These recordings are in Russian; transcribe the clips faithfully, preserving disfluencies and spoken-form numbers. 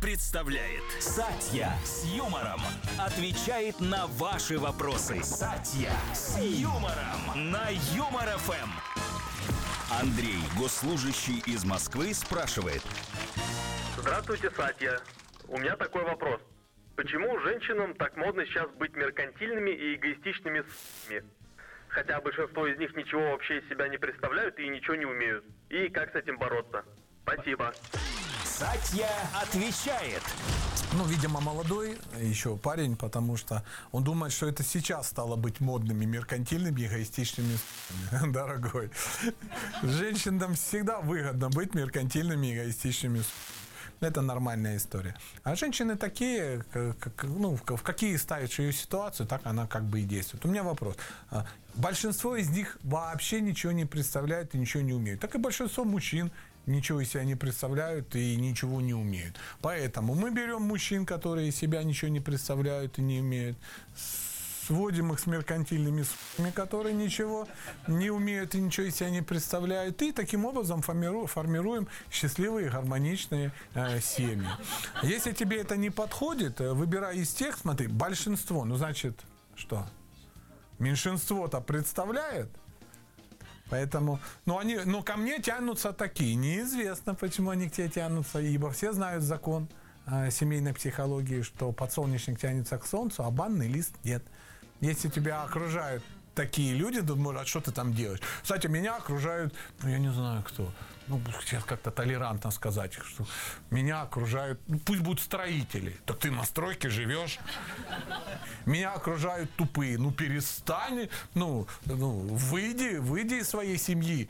представляет Сатья с юмором. Отвечает на ваши вопросы. Сатья с юмором на Юмор эф эм. Андрей, госслужащий из Москвы, спрашивает. Здравствуйте, Сатья. У меня такой вопрос. Почему женщинам так модно сейчас быть меркантильными и эгоистичными с***ми? Хотя большинство из них ничего вообще из себя не представляют и ничего не умеют. И как с этим бороться? Спасибо. Сатья отвечает. Ну, видимо, молодой еще парень, потому что он думает, что это сейчас стало быть модными, меркантильными, эгоистичными. Дорогой, женщинам всегда выгодно быть меркантильными, эгоистичными. Это нормальная история. А женщины такие, как, ну, в какие ставишь ее ситуацию, так она как бы и действует. У меня вопрос. Большинство из них вообще ничего не представляют и ничего не умеют. Так и большинство мужчин ничего из себя не представляют и ничего не умеют. Поэтому мы берем мужчин, которые из себя ничего не представляют и не умеют, сводим их с меркантильными с***ми, которые ничего не умеют и ничего из себя не представляют, и таким образом формируем, формируем счастливые, гармоничные э, семьи. Если тебе это не подходит, выбирай из тех, смотри, большинство, ну значит, что? Меньшинство-то представляет. Поэтому, ну, они, ну, ко мне тянутся такие. Неизвестно, почему они к тебе тянутся, ибо все знают закон э, семейной психологии, что подсолнечник тянется к солнцу, а банный лист нет. Если тебя окружают такие люди, думают, а что ты там делаешь? Кстати, меня окружают, ну, я не знаю кто, ну, сейчас как-то толерантно сказать, что меня окружают, ну, пусть будут строители, так ты на стройке живешь. Меня окружают тупые, ну, перестань, ну, ну выйди, выйди из своей семьи.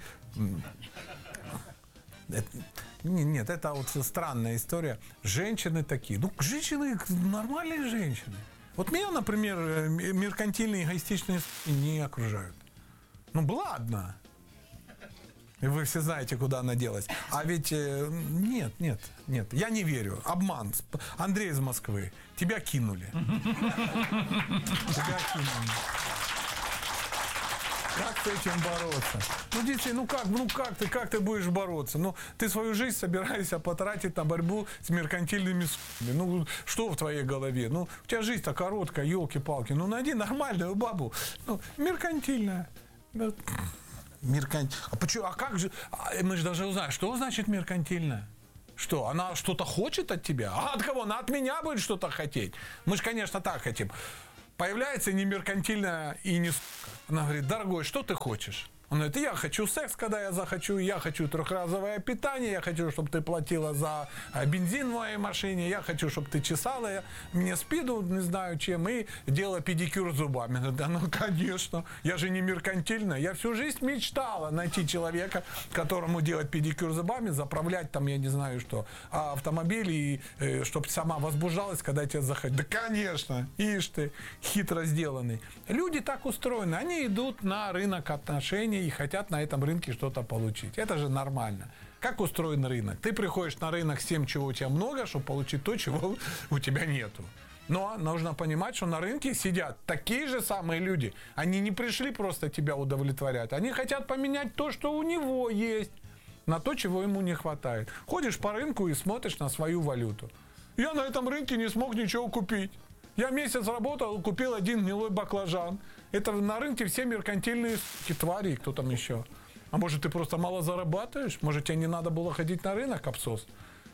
Нет, это вот странная история. Женщины такие, ну, женщины, нормальные женщины. Вот меня, например, меркантильные, эгоистичные не окружают. Ну, была одна. И вы все знаете, куда она делась. А ведь нет, нет, нет. Я не верю. Обман. Андрей из Москвы. Тебя кинули. Тебя кинули. Как с этим бороться? Ну, дети, ну как, ну как ты, как ты будешь бороться? Ну, ты свою жизнь собираешься потратить на борьбу с меркантильными с***ми. Ну, что в твоей голове? Ну, у тебя жизнь-то короткая, елки-палки. Ну, найди нормальную бабу. Ну, меркантильная. Меркантильная. А почему? А как же? Мы же должны узнать, что значит меркантильная? Что, она что-то хочет от тебя? А от кого? Она от меня будет что-то хотеть. Мы же, конечно, так хотим. Появляется не меркантильная и не сука. Она говорит, дорогой, что ты хочешь? Он говорит, я хочу секс, когда я захочу, я хочу трехразовое питание, я хочу, чтобы ты платила за бензин в моей машине, я хочу, чтобы ты чесала мне спину, не знаю чем, и делала педикюр зубами. Он говорит, да ну, конечно, я же не меркантильная, я всю жизнь мечтала найти человека, которому делать педикюр зубами, заправлять там, я не знаю что, автомобиль, и э, чтобы сама возбуждалась, когда тебя захотят. Да, конечно, ишь ты, хитро сделанный. Люди так устроены, они идут на рынок отношений и хотят на этом рынке что-то получить. Это же нормально. Как устроен рынок? Ты приходишь на рынок с тем, чего у тебя много, чтобы получить то, чего у тебя нету. Но нужно понимать, что на рынке сидят такие же самые люди. Они не пришли просто тебя удовлетворять. Они хотят поменять то, что у него есть, на то, чего ему не хватает. Ходишь по рынку и смотришь на свою валюту. Я на этом рынке не смог ничего купить. Я месяц работал, купил один гнилой баклажан. Это на рынке все меркантильные суки, твари, кто там еще. А может, ты просто мало зарабатываешь? Может, тебе не надо было ходить на рынок, абсос?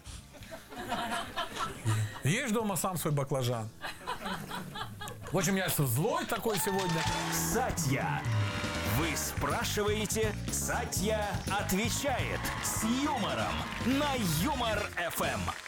Ешь дома сам свой баклажан. В общем, я злой такой сегодня. Сатья. Вы спрашиваете, Сатья отвечает с юмором на Юмор эф эм.